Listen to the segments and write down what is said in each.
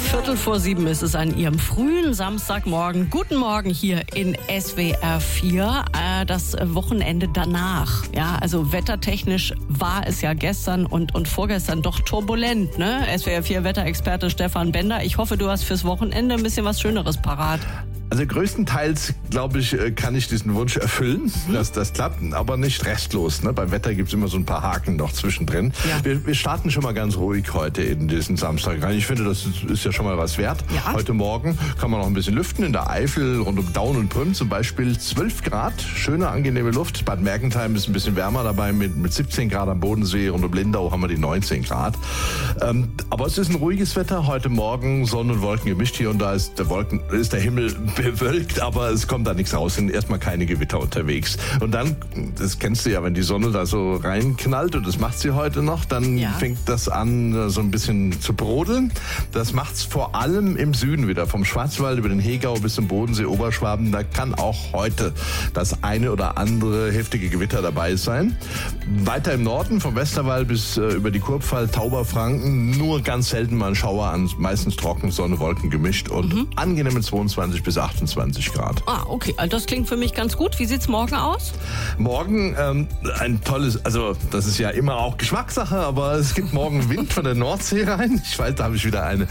6:15 ist es an Ihrem frühen Samstagmorgen. Guten Morgen hier in SWR 4. Das Wochenende danach. Ja, also wettertechnisch war es ja gestern und vorgestern doch turbulent, ne? SWR 4 Wetterexperte Stefan Bender. Ich hoffe, du hast fürs Wochenende ein bisschen was Schöneres parat. Also größtenteils, glaube ich, kann ich diesen Wunsch erfüllen, dass das klappt, aber nicht restlos. Ne? Beim Wetter gibt's immer so ein paar Haken noch zwischendrin. Ja. Wir starten schon mal ganz ruhig heute in diesen Samstag rein. Ich finde, das ist ja schon mal was wert. Ja. Heute Morgen kann man noch ein bisschen lüften in der Eifel, rund um Daun und Prüm zum Beispiel 12 Grad, schöne, angenehme Luft. Bad Mergentheim ist ein bisschen wärmer dabei mit 17 Grad am Bodensee, rund um Lindau haben wir die 19 Grad. Aber es ist ein ruhiges Wetter. Heute Morgen Sonne und Wolken gemischt. Hier und da ist der Himmel bewölkt, aber es kommt da nichts raus, sind erstmal keine Gewitter unterwegs. Und dann, das kennst du ja, wenn die Sonne da so reinknallt, und das macht sie heute noch, dann fängt das an, so ein bisschen zu brodeln. Das macht's vor allem im Süden wieder, vom Schwarzwald über den Hegau bis zum Bodensee, Oberschwaben. Da kann auch heute das eine oder andere heftige Gewitter dabei sein. Weiter im Norden, vom Westerwald bis über die Kurpfalz, Tauberfranken, nur ganz selten mal ein Schauer an, meistens trocken, Sonne, Wolken gemischt und angenehme 22 bis 28 Grad. Ah, okay. Also das klingt für mich ganz gut. Wie sieht's morgen aus? Morgen ein tolles, also das ist ja immer auch Geschmackssache, aber es gibt morgen Wind von der Nordsee rein. Ich weiß, da habe ich wieder eine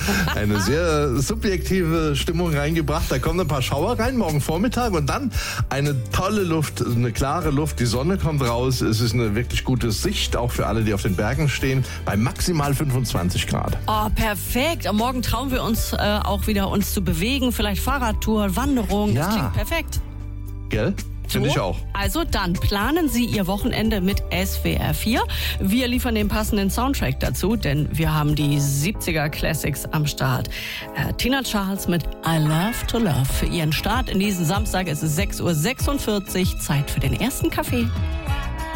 sehr subjektive Stimmung reingebracht. Da kommen ein paar Schauer rein, morgen Vormittag, und dann eine tolle Luft, eine klare Luft. Die Sonne kommt raus. Es ist eine wirklich gute Sicht, auch für alle, die auf den Bergen stehen, bei maximal 25 Grad. Oh, perfekt. Am Morgen trauen wir uns auch wieder, uns zu bewegen. Vielleicht Fahrradtour, Wanderung. Ja. Das klingt perfekt. Gell? Finde ich auch. Also dann planen Sie Ihr Wochenende mit SWR 4. Wir liefern den passenden Soundtrack dazu, denn wir haben die 70er Classics am Start. Tina Charles mit I Love to Love für Ihren Start in diesen Samstag. Es ist 6:46 Uhr, Zeit für den ersten Kaffee.